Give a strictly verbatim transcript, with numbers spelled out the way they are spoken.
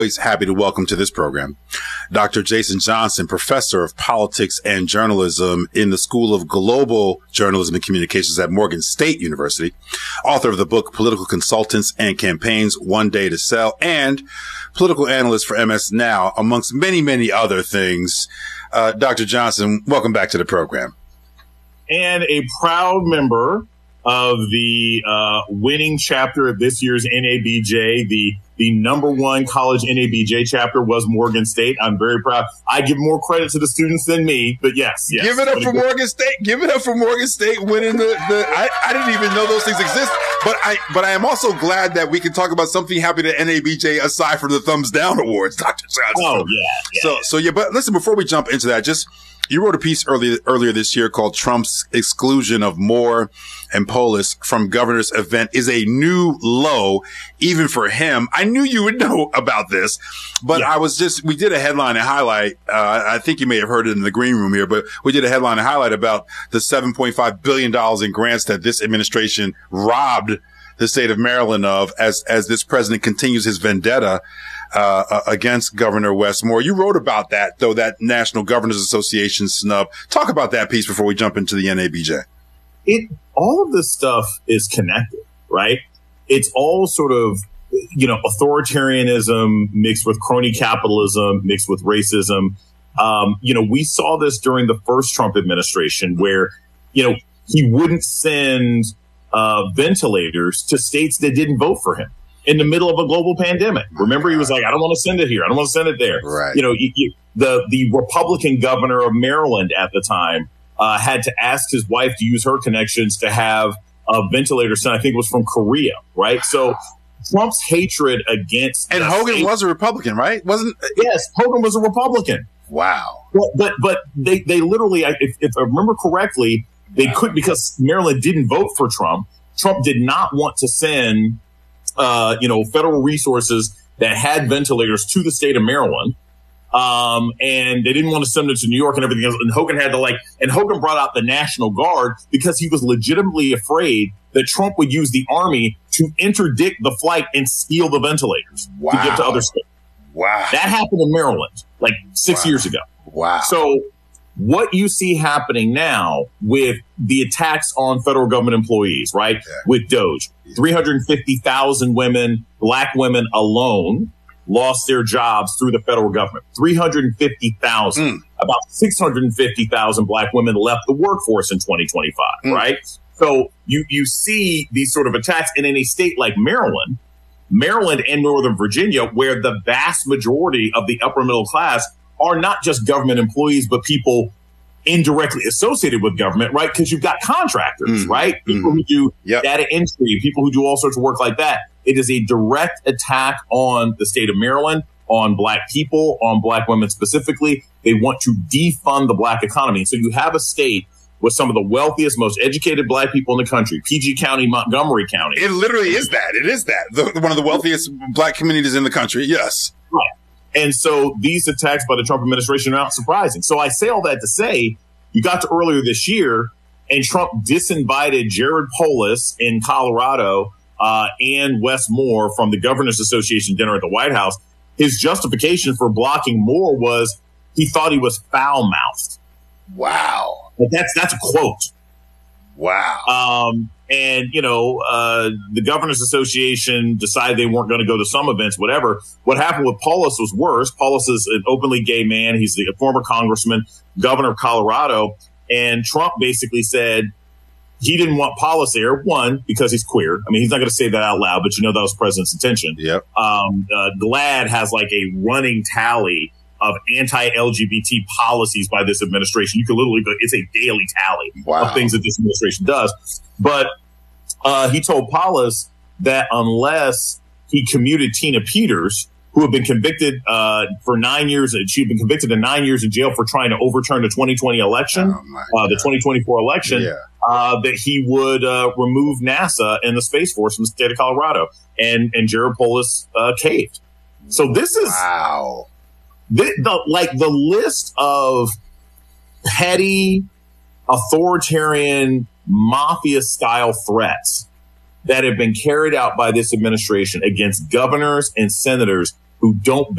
Always happy to welcome to this program Doctor Jason Johnson, professor of politics and journalism in the School of Global Journalism and Communications at Morgan State University, author of the book Political Consultants and Campaigns, One Day to Sell, and political analyst for M S Now, amongst many, many other things. Uh, Doctor Johnson, welcome back to the program. And a proud member of the uh, winning chapter of this year's N A B J, the the number one college N A B J chapter was Morgan State. I'm very proud. I give more credit to the students than me, but yes, yes. Give it up for Morgan State. Give it up for Morgan State winning the, the I, I didn't even know those things exist, but I but I am also glad that we can talk about something happening at N A B J aside from the thumbs down awards, Doctor Johnson. Oh, yeah. yeah so, so yeah, but listen, before we jump into that, just, you wrote a piece earlier, earlier this year called Trump's exclusion of Moore and Polis from governor's event is a new low, even for him. I knew you would know about this, but yeah. I was just, we did a headline and highlight. Uh, I think you may have heard it in the green room here, but we did a headline and highlight about the seven point five billion dollars in grants that this administration robbed the state of Maryland of as, as this president continues his vendetta Uh, against Governor Wes Moore. You wrote about that, though, that National Governors Association snub. Talk about that piece before we jump into the N A B J. It, all of this stuff is connected, right? It's all sort of, you know, authoritarianism mixed with crony capitalism, mixed with racism. Um, you know, we saw this during the first Trump administration where, you know, he wouldn't send uh, ventilators to states that didn't vote for him in the middle of a global pandemic. Remember, he was like, I don't want to send it here. I don't want to send it there. Right. You know, you, you, the, the Republican governor of Maryland at the time uh, had to ask his wife to use her connections to have a ventilator sent. I think it was from Korea, right? So Trump's hatred against... And Hogan state, was a Republican, right? Wasn't? Yes, Hogan was a Republican. Wow. Well, but but they, they literally, if, if I remember correctly, they wow. could, because Maryland didn't vote for Trump. Trump did not want to send... Uh, you know, federal resources that had ventilators to the state of Maryland. Um, and they didn't want to send them to New York and everything else. And Hogan had to like, and Hogan brought out the National Guard because he was legitimately afraid that Trump would use the army to interdict the flight and steal the ventilators wow. to give to other states. Wow. That happened in Maryland like six wow. years ago. Wow. So what you see happening now with the attacks on federal government employees, right? Okay. With Doge, three hundred fifty thousand women, black women alone, lost their jobs through the federal government. three hundred fifty thousand. Mm. About six hundred fifty thousand black women left the workforce in twenty twenty-five, mm. right? So you, you see these sort of attacks. And in a state like Maryland, Maryland and Northern Virginia, where the vast majority of the upper middle class are not just government employees, but people indirectly associated with government, right? Because you've got contractors, mm-hmm. right? People mm-hmm. who do yep. data entry, people who do all sorts of work like that. It is a direct attack on the state of Maryland, on black people, on black women specifically. They want to defund the black economy. So you have a state with some of the wealthiest, most educated black people in the country, P G County, Montgomery County. It literally is that. It is that. The, one of the wealthiest black communities in the country. Yes. Right. And so these attacks by the Trump administration are not surprising. So I say all that to say, you got to earlier this year and Trump disinvited Jared Polis in Colorado uh, and Wes Moore from the Governors Association dinner at the White House. His justification for blocking Moore was he thought he was foul-mouthed. Wow. But that's that's a quote. Wow. Um, and, you know, uh, the Governors Association decided they weren't going to go to some events, whatever. What happened with Polis was worse. Polis is an openly gay man. He's the former congressman, governor of Colorado. And Trump basically said he didn't want Polis there, one, because he's queer. I mean, he's not going to say that out loud, but you know that was the president's intention. Yep. Um, uh, GLAAD has like a running tally of anti-L G B T policies by this administration. You can literally, it's a daily tally wow. of things that this administration does. But uh, he told Polis that unless he commuted Tina Peters, who had been convicted uh, for nine years, she'd been convicted of nine years in jail for trying to overturn the twenty twenty election, oh uh, the twenty twenty-four election, yeah. uh, that he would uh, remove NASA and the Space Force from the state of Colorado. And, and Jared Polis uh, caved. So this is... Wow. The, the, like the list of petty, authoritarian, mafia-style threats that have been carried out by this administration against governors and senators who don't